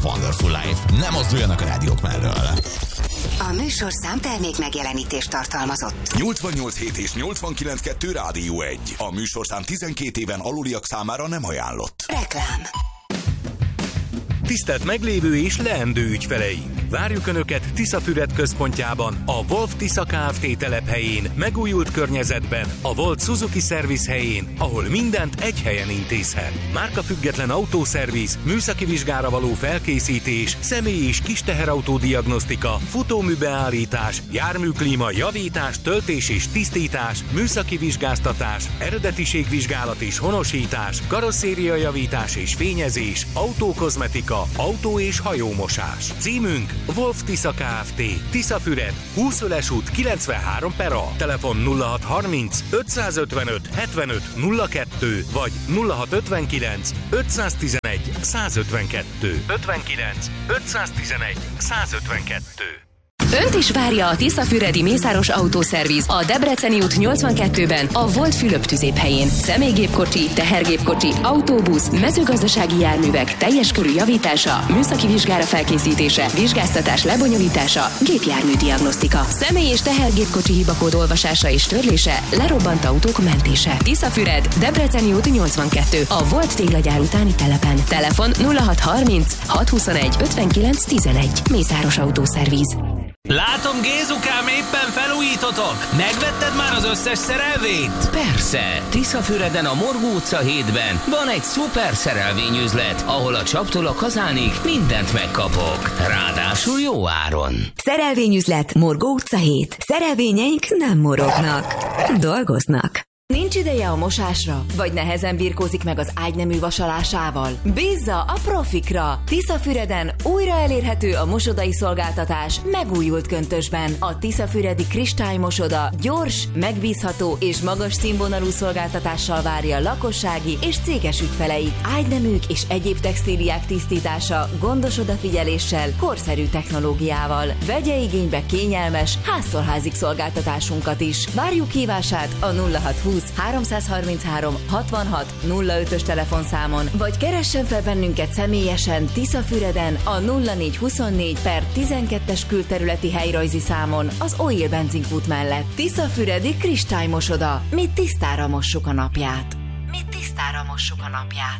Wonderful Life. Nem mozduljanak a rádiók mellől. A műsorszám termék megjelenítést tartalmazott. 88.7 és 89.2 Rádió 1. A műsorszám 12 éven aluliak számára nem ajánlott. Reklám. Tisztelt meglévő és leendő ügyfeleink! Várjuk Önöket Tiszafüred központjában, a Wolf Tisza Kft. Telephelyén, megújult környezetben, a Volt Suzuki Service helyén, ahol mindent egy helyen intézhet. Márkafüggetlen autószerviz, műszaki vizsgára való felkészítés, személy- és kis teherautó diagnosztika, futóműbeállítás, járműklíma javítás, töltés és tisztítás, műszaki vizsgáztatás, eredetiségvizsgálat és honosítás, karosszériajavítás és fényezés, autókozmetika, autó- és hajómosás. Címünk Wolf Tisza Kft. Tiszafüred, 20 Öles út 93/A. Telefon 0630 555 75 02 vagy 0659 511 152. 59 511 152. Önt is várja a Tiszafüredi Mészáros Autószerviz a Debreceni út 82-ben, a Volt Fülöp-tüzéphelyén. Személygépkocsi, tehergépkocsi, autóbusz, mezőgazdasági járművek teljes körű javítása, műszaki vizsgára felkészítése, vizsgáztatás lebonyolítása, gépjármű diagnosztika, személy- és tehergépkocsi hibakód olvasása és törlése, lerobbant autók mentése. Tiszafüred, Debreceni út 82, a Volt téglagyár utáni telepen. Telefon 0630 621 59 11. Mészáros Autószerviz. Látom, Gézukám, éppen felújítotok! Megvetted már az összes szerelvényt? Persze, Tiszafüreden a Morgó utca 7-ben van egy szuper szerelvényüzlet, ahol a csaptól a kazánig mindent megkapok. Ráadásul jó áron. Szerelvényüzlet Morgó utca 7. Szerelvényeink nem morognak, dolgoznak. Nincs ideje a mosásra? Vagy nehezen birkózik meg az ágynemű vasalásával? Bízza a profikra! Tiszafüreden újra elérhető a mosodai szolgáltatás megújult köntösben. A Tiszafüredi Kristálymosoda gyors, megbízható és magas színvonalú szolgáltatással várja lakossági és céges ügyfeleit. Ágyneműk és egyéb textíliák tisztítása gondos odafigyeléssel, korszerű technológiával. Vegye igénybe kényelmes, háztól házig szolgáltatásunkat is. Várjuk hívását a 0620 333 66 05-ös telefonszámon, vagy keressen fel bennünket személyesen Tiszafüreden a 0424/12-es külterületi helyrajzi számon az Oil benzinkút mellett. Tiszafüredi Kristálymosoda. Mi tisztára mossuk a napját. Mi tisztára mossuk a napját.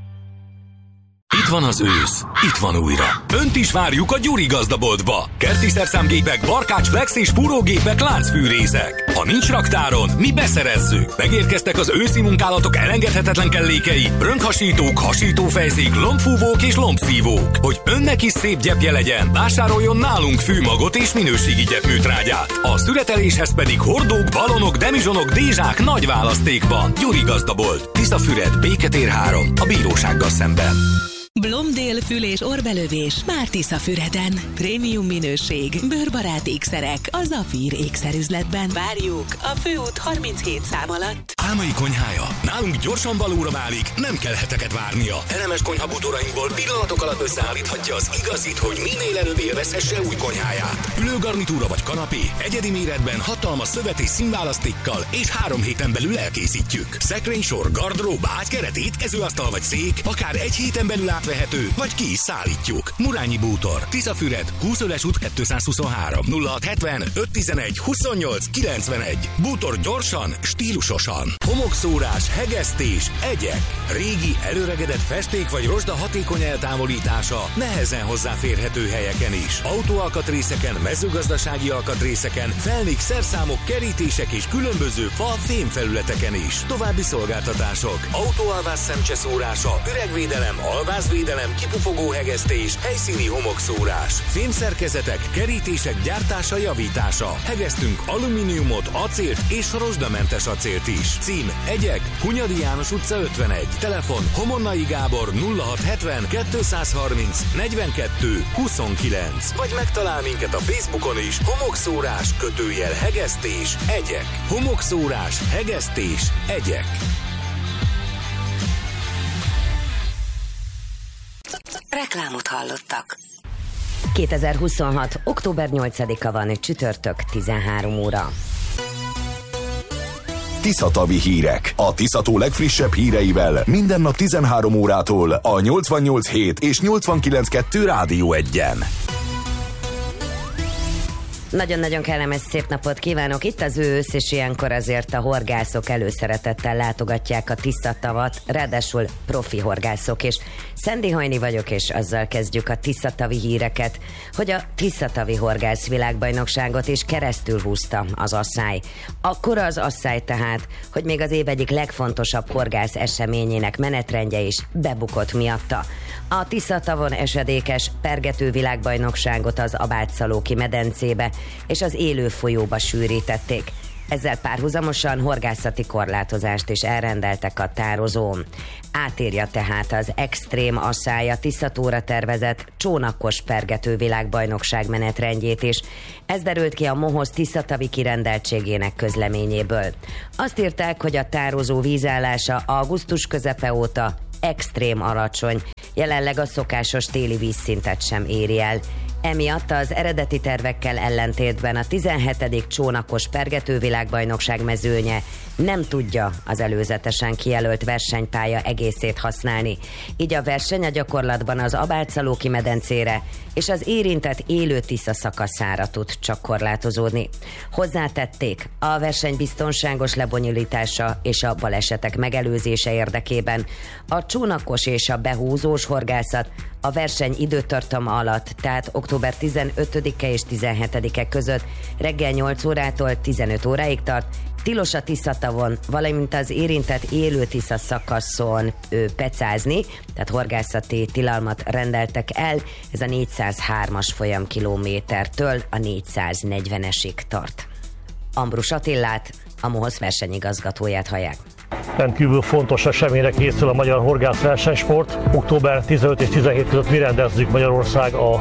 Itt van az ősz, itt van újra. Önt is várjuk a Gyuri gazdaboltba. Kerti szerszámgépek, barkács, flex és fúrógépek, láncfűrészek. Ha nincs raktáron, mi beszerezzük. Megérkeztek az őszi munkálatok elengedhetetlen kellékei, rönkhasítók, hasítófejszék, lombfúvók és lombszívók. Hogy önnek is szép gyepje legyen, vásároljon nálunk fűmagot és minőségi gyepműtrágyát. A szüreteléshez pedig hordók, balonok, demizsonok, dézsák nagy választékban. Gyuri gazdabolt, Tiszafüred, Béketér 3, a bírósággal szemben. Blomdél fül- és orrbelövés már Tiszafüreden. Prémium minőség, bőrbarát ékszerek a Zafír ékszerüzletben. Várjuk a főút 37 szám alatt. Álmai konyhája nálunk gyorsan valóra válik, nem kell heteket várnia. Elemes konyhabútorainkból pillanatok alatt összeállíthatja az igazit, hogy minél előbb élvezhesse új konyháját. Ülőgarnitúra vagy kanapé egyedi méretben hatalmas szövet és színválasztékkal és 3 héten belül elkészítjük. Szekrénysor, gardrób, ágykeret, étkezőasztal vagy szék akár 1 héten belül átvehető, vagy ki is szállítjuk. Murányi Bútor, Tiszafüred, 20 Öles út 223, 0670 511 28 91. Bútor gyorsan, stílusosan. Homokszórás, hegesztés, egyek. Régi, előregedett festék vagy rozsda hatékony eltávolítása nehezen hozzáférhető helyeken is. Autóalkatrészeken, mezőgazdasági alkatrészeken, felnik, szerszámok, kerítések és különböző fa-fémfelületeken is. További szolgáltatások. Autóalvás szemcseszórása, üregvédelem, alvázvédelem, kipufogó hegesztés, helyszíni homokszórás. Fémszerkezetek, kerítések gyártása, javítása. Hegesztünk alumíniumot, acélt és rozsdamentes acélt is. Cím: Egyek, Hunyadi János utca 51. Telefon: Homonnai Gábor 0670 230 42 29. Vagy megtalál minket a Facebookon is. Homokszórás / hegesztés, egyek. Homokszórás, hegesztés, egyek. Reklámot hallottak. 2026. október 8-a van, csütörtök, 13 óra. Tiszatavi hírek. A Tiszató legfrissebb híreivel minden nap 13 órától a 88.7 és 89.2 Rádió 1-en. Nagyon-nagyon kellemes szép napot kívánok. Itt az ősz, és ilyenkor azért a horgászok előszeretettel látogatják a Tiszatavat, ráadásul profi horgászok, és Szendi Hajni vagyok, és azzal kezdjük a Tiszatavi híreket, hogy a Tiszatavi horgász világbajnokságot is keresztül húzta az asszály. Akkora az asszály tehát, hogy még az év egyik legfontosabb horgász eseményének menetrendje is bebukott miatta. A Tiszatavon esedékes pergető világbajnokságot az Abátszalóki medencébe és az élő folyóba sűrítették. Ezzel párhuzamosan horgászati korlátozást is elrendeltek a tározón. Átírja tehát az extrém asszály a Tiszatóra tervezett csónakos pergető világbajnokság menetrendjét is. Ez derült ki a MOHOZ Tiszatavi kirendeltségének közleményéből. Azt írták, hogy a tározó vízállása augusztus közepe óta extrém alacsony, jelenleg a szokásos téli vízszintet sem éri el. Emiatt az eredeti tervekkel ellentétben a 17. csónakos pergető világbajnokság mezőnye nem tudja az előzetesen kijelölt versenypálya egészét használni. Így a verseny a gyakorlatban az Abátszalóki medencére és az érintett élő Tisza szakaszára tud csak korlátozódni. Hozzátették, a verseny biztonságos lebonyolítása és a balesetek megelőzése érdekében a csónakos és a behúzós horgászat a verseny időtartama alatt, tehát október 15-e és 17-e között reggel 8 órától 15 óráig tart, tilos a Tiszatavon, valamint az érintett élő Tisza szakaszon pecázni, tehát horgászati tilalmat rendeltek el, ez a 403-as folyamkilométertől a 440-esig tart. Ambrus Attillát, a MOHOZ versenyigazgatóját hallják. Rendkívül fontos eseményre készül a magyar horgász versenysport. Október 15 és 17 között mi rendezzük Magyarország a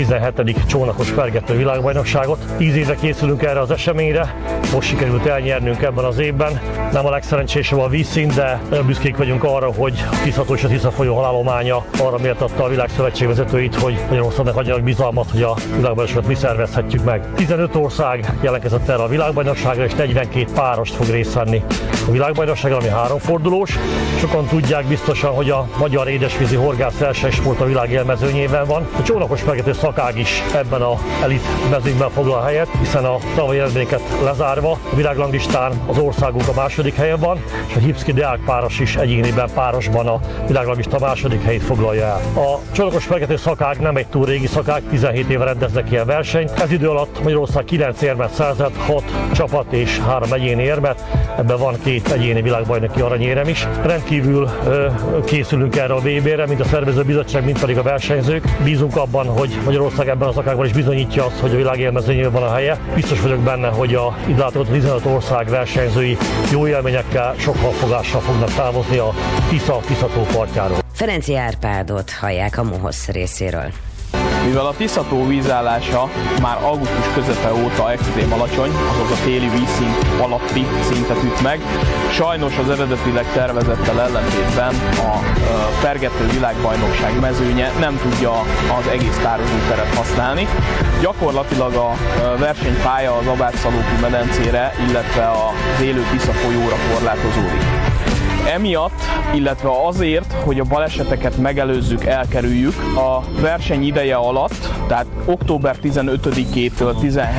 17. csónakos pergető világbajnokságot. 10 éve készülünk erre az eseményre, most sikerült elnyernünk ebben az évben. Nem a legszerencsésebb a vízszint, de nagyon büszkék vagyunk arra, hogy a Tiszató és a Tisza folyó halállománya arra méltatta a Világszövetség vezetőit, hogy Magyarországnak adjanak bizalmat, hogy a világbajnokságot mi szervezhetjük meg. 15 ország jelentkezett erre a világbajnokságra, és 42 párost fog részt venni a világbajnokságra, ami 3 fordulós. Sokan tudják biztosan, hogy a magyar édesvízi horgász versenysport a világ élmezőnyében van. A csónakos pergető szakág is ebben a elit mezőnyben foglal helyet, hiszen a tavalyi eredményeket lezárva a világranglistán az országunk a második helyen van, és a Hipszki Deák páros is egyéniben párosban a világranglista második helyét foglalja el. A csónakos pergető szakág nem egy túl régi szakág, 17 éve rendeznek ilyen versenyt. Ez idő alatt Magyarország 9 érmet szerzett, 6 csapat és 3 egyéni érmet, ebben van 2 egyéni világbajnoki aranyérem is. Rendkívül készülünk erre a VB-re, mind a szervezőbizottság, mind pedig a versenyzők. Bízunk abban, hogy Magyarország ebben a szakágban is bizonyítja azt, hogy a világ élmezőnyében van a helye. Biztos vagyok benne, hogy a ide látogató 15 ország versenyzői jó élményekkel, sok halfogással fognak távozni a Tiszató partjáról. Ferenci Árpádot hallják a MOHOZ részéről. Mivel a Tiszató vízállása már augusztus közepe óta extrém alacsony, azaz a téli vízszint alatti szintet üt meg, sajnos az eredetileg tervezettel ellentétben a pergető világbajnokság mezőnye nem tudja az egész tározóteret használni. Gyakorlatilag a versenypálya az Abátszalóki medencére, illetve az élő Tisza folyóra korlátozódik. Emiatt, illetve azért, hogy a baleseteket megelőzzük, elkerüljük, a verseny ideje alatt, tehát október 15-től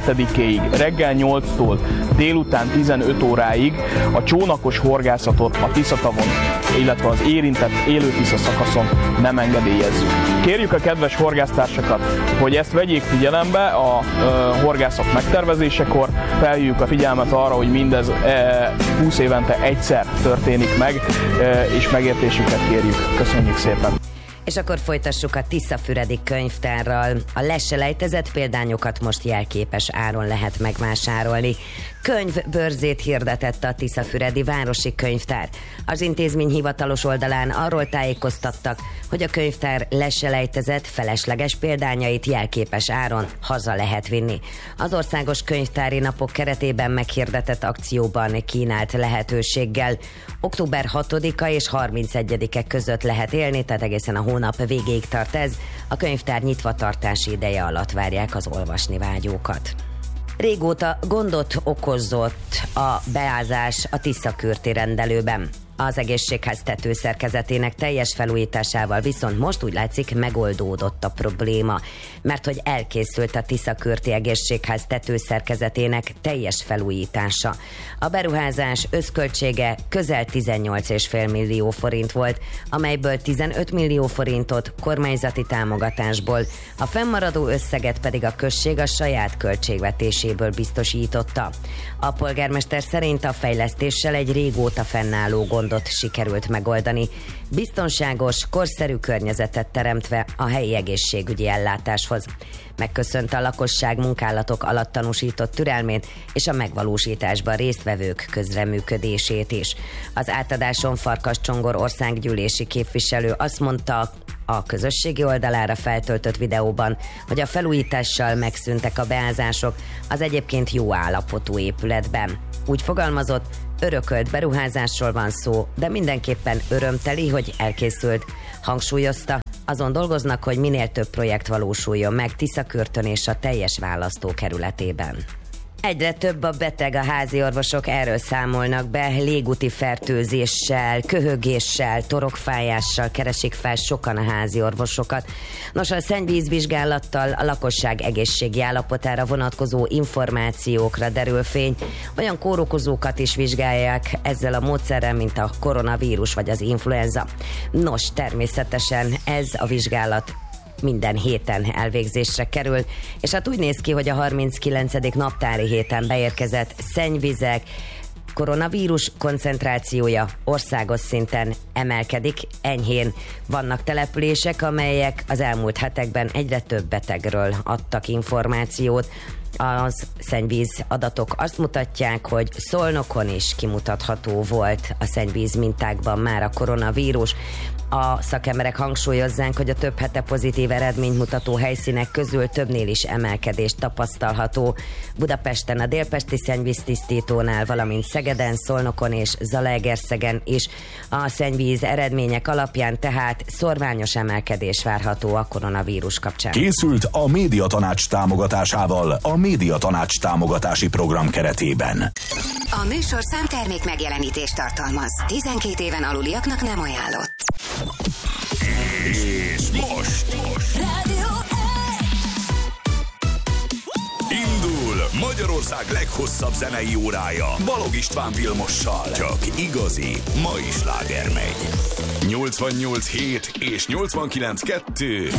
17-ig reggel 8-tól délután 15 óráig a csónakos horgászatot a Tiszatavon, illetve az érintett élő Tisza szakaszon nem engedélyezzük. Kérjük a kedves horgásztársakat, hogy ezt vegyék figyelembe a horgászat megtervezésekor, felhívjuk a figyelmet arra, hogy mindez 20 évente egyszer történik meg, és megértésüket kérjük. Köszönjük szépen! És akkor folytassuk a Tiszafüredi könyvtárral. A leselejtezett példányokat most jelképes áron lehet megvásárolni. Könyvbörzét hirdetett a Tiszafüredi Városi Könyvtár. Az intézmény hivatalos oldalán arról tájékoztattak, hogy a könyvtár leselejtezett felesleges példányait jelképes áron haza lehet vinni. Az országos könyvtári napok keretében meghirdetett akcióban kínált lehetőséggel október 6-a és 31-e között lehet élni, tehát egészen a hónap végéig tart ez. A könyvtár nyitvatartási ideje alatt várják az olvasni vágyókat. Régóta gondot okozott a beázás a Tiszakürti rendelőben. Az egészségház tetőszerkezetének teljes felújításával viszont most úgy látszik megoldódott a probléma, mert hogy elkészült a Tiszakürti egészségház tetőszerkezetének teljes felújítása. A beruházás összköltsége közel 18,5 millió forint volt, amelyből 15 millió forintot kormányzati támogatásból, a fennmaradó összeget pedig a község a saját költségvetéséből biztosította. A polgármester szerint a fejlesztéssel egy régóta fennálló gondot sikerült megoldani, biztonságos, korszerű környezetet teremtve a helyi egészségügyi ellátáshoz. Megköszönte a lakosság munkálatok alatt tanúsított türelmét és a megvalósításban résztvevők közreműködését is. Az átadáson Farkas Csongor országgyűlési képviselő azt mondta a közösségi oldalára feltöltött videóban, hogy a felújítással megszűntek a beázások az egyébként jó állapotú épületben. Úgy fogalmazott, örökölt beruházásról van szó, de mindenképpen örömteli, hogy elkészült. Hangsúlyozta, azon dolgoznak, hogy minél több projekt valósuljon meg Tiszakürtön és a teljes választókerületében. Egyre több a beteg, a házi orvosok erről számolnak be, légúti fertőzéssel, köhögéssel, torokfájással keresik fel sokan a házi orvosokat. Nos, a szennyvízvizsgálattal a lakosság egészségi állapotára vonatkozó információkra derül fény. Olyan kórokozókat is vizsgálják ezzel a módszerrel, mint a koronavírus vagy az influenza. Nos, természetesen ez a vizsgálat minden héten elvégzésre kerül, és hát úgy néz ki, hogy a 39. naptári héten beérkezett szennyvizek koronavírus koncentrációja országos szinten emelkedik, enyhén vannak települések, amelyek az elmúlt hetekben egyre több betegről adtak információt. Az szennyvíz adatok azt mutatják, hogy Szolnokon is kimutatható volt a szennyvíz mintákban már a koronavírus. A szakemberek hangsúlyozzák, hogy a több hete pozitív eredményt mutató helyszínek közül többnél is emelkedés tapasztalható. Budapesten a délpesti szennyvíztisztítónál, valamint Szegeden, Szolnokon és Zalaegerszegen is a szennyvíz eredmények alapján tehát szorványos emelkedés várható a koronavírus kapcsán. Készült a Médiatanács támogatásával a Médiatanács támogatási program keretében. A műsor számtermék megjelenítést tartalmaz. 12 éven aluliaknak nem ajánlott. És most indul Magyarország leghosszabb zenei órája Balog István Vilmossal. Csak igazi mai sláger megy. 88.7 és 89.2